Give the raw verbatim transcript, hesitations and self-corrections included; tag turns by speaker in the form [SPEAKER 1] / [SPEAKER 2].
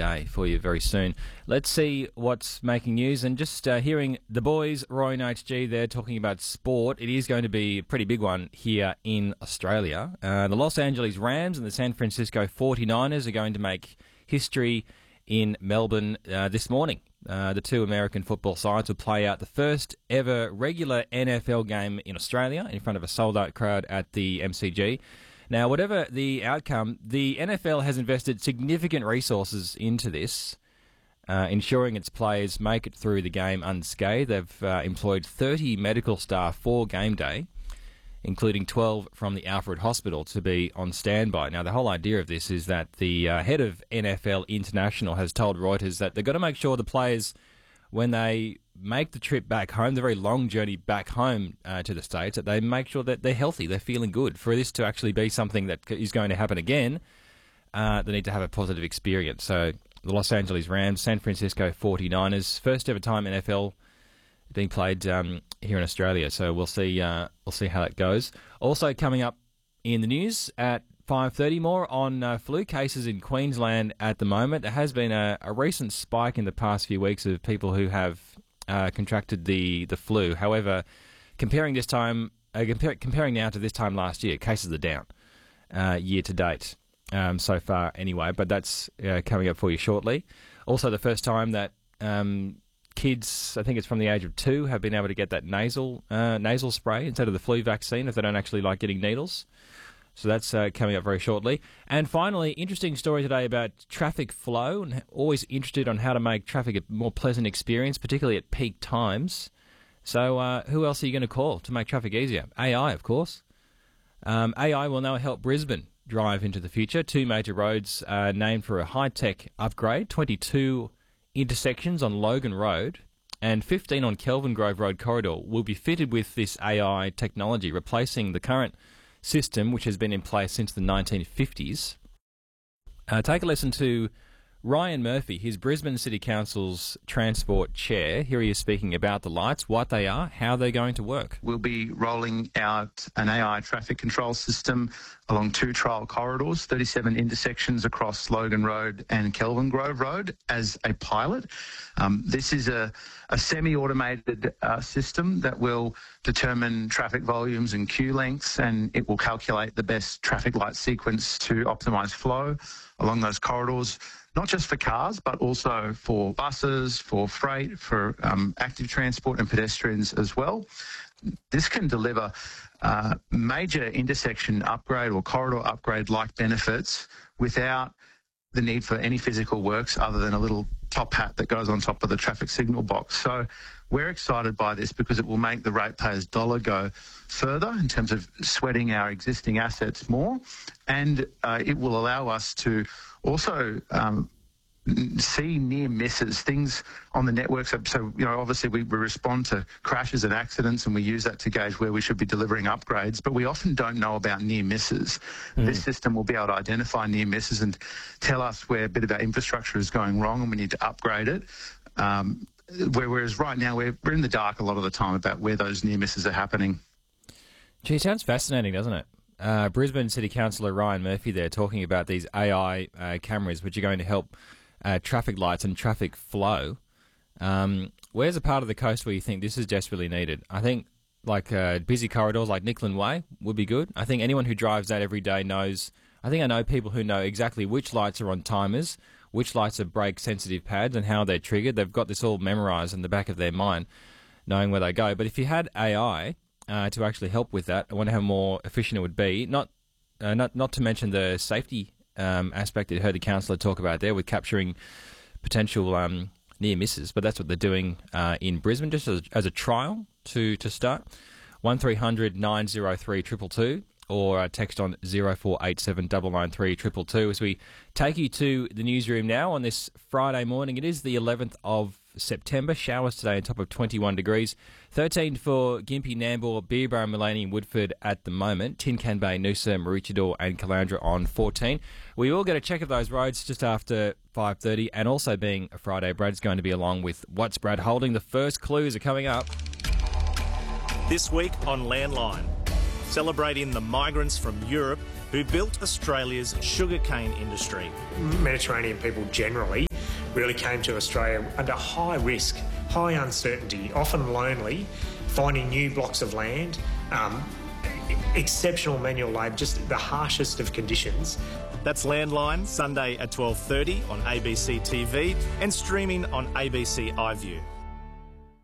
[SPEAKER 1] day for you very soon. Let's see what's making news. And just uh, hearing the boys, Roy and H G, there talking about sport. It is going to be a pretty big one here in Australia. Uh, the Los Angeles Rams and the San Francisco forty-niners are going to make history in Melbourne uh, this morning. Uh, the two American football sides will play out the first ever regular N F L game in Australia in front of a sold-out crowd at the M C G. Now, whatever the outcome, the N F L has invested significant resources into this, uh, ensuring its players make it through the game unscathed. They've uh, employed thirty medical staff for game day, including twelve from the Alfred Hospital to be on standby. Now, the whole idea of this is that the uh, head of N F L International has told Reuters that they've got to make sure the players, when they make the trip back home, the very long journey back home uh, to the States, that they make sure that they're healthy, they're feeling good. For this to actually be something that is going to happen again, uh, they need to have a positive experience. So the Los Angeles Rams, San Francisco forty-niners, first ever time N F L being played um, here in Australia. So we'll see uh, we'll see how that goes. Also coming up in the news at five thirty, more on uh, flu cases in Queensland at the moment. There has been a, a recent spike in the past few weeks of people who have uh, contracted the, the flu. However, comparing this time, uh, compar- comparing now to this time last year, cases are down uh, year to date um, so far anyway, but that's uh, coming up for you shortly. Also, the first time that um, kids, I think it's from the age of two, have been able to get that nasal uh, nasal spray instead of the flu vaccine if they don't actually like getting needles. So that's uh, coming up very shortly. And finally, interesting story today about traffic flow, and always interested on how to make traffic a more pleasant experience, particularly at peak times. So uh, who else are you going to call to make traffic easier? A I, of course. Um, A I will now help Brisbane drive into the future. Two major roads are named for a high-tech upgrade, twenty-two intersections on Logan Road and fifteen on Kelvin Grove Road corridor will be fitted with this A I technology, replacing the current system, which has been in place since the nineteen fifties. Uh, take a listen to Ryan Murphy, his Brisbane City Council's Transport Chair. Here he is speaking about the lights, what they are, how they're going to work.
[SPEAKER 2] We'll be rolling out an A I traffic control system along two trial corridors, thirty-seven intersections across Logan Road and Kelvin Grove Road as a pilot. Um, this is a, a semi-automated uh, system that will determine traffic volumes and queue lengths, and it will calculate the best traffic light sequence to optimise flow along those corridors, not just for cars, but also for buses, for freight, for um, active transport and pedestrians as well. This can deliver uh, major intersection upgrade or corridor upgrade-like benefits without the need for any physical works other than a little top hat that goes on top of the traffic signal box. So we're excited by this because it will make the ratepayer's dollar go further in terms of sweating our existing assets more, and uh, it will allow us to also um, see near misses, things on the network. So, so you know, obviously we, we respond to crashes and accidents, and we use that to gauge where we should be delivering upgrades, but we often don't know about near misses. Mm. This system will be able to identify near misses and tell us where a bit of our infrastructure is going wrong and we need to upgrade it. Um, whereas right now we're, we're in the dark a lot of the time about where those near misses are happening.
[SPEAKER 1] Gee, it sounds fascinating, doesn't it? Uh, Brisbane City Councillor Ryan Murphy there talking about these A I uh, cameras which are going to help uh, traffic lights and traffic flow. Um, where's a part of the coast where you think this is desperately needed? I think like uh, busy corridors like Nickland Way would be good. I think anyone who drives that every day knows, I think I know people who know exactly which lights are on timers, which lights are brake-sensitive pads and how they're triggered. They've got this all memorised in the back of their mind, knowing where they go. But if you had A I uh, to actually help with that, I wonder how more efficient it would be. Not uh, not, not to mention the safety um, aspect that you heard the councillor talk about there with capturing potential um, near misses. But that's what they're doing uh, in Brisbane, just as, as a trial to, to start. one three hundred nine oh three two two two. Or uh, text on zero four eight seven nine nine three two two two as we take you to the newsroom now on this Friday morning. It is the eleventh of September. Showers today on top of twenty-one degrees. thirteen for Gympie, Nambour, Beerburra, Maleny and Woodford at the moment. Tin Can Bay, Noosa, Maroochydore and Caloundra on fourteen. We will get a check of those roads just after five thirty, and also being a Friday, Brad's going to be along with What's Brad Holding. The first clues are coming up.
[SPEAKER 3] This week on Landline, celebrating the migrants from Europe who built Australia's sugarcane industry.
[SPEAKER 4] Mediterranean people generally really came to Australia under high risk, high uncertainty, often lonely, finding new blocks of land, um, exceptional manual labour, just the harshest of conditions.
[SPEAKER 3] That's Landline, Sunday at twelve thirty on A B C T V and streaming on A B C iView.